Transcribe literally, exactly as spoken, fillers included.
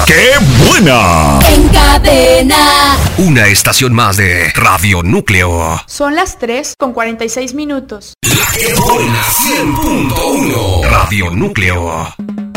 ¡Qué buena! En cadena. Una estación más de Radio Núcleo. Son las tres con cuarenta y seis minutos. La que buena cien punto uno. Radio Núcleo.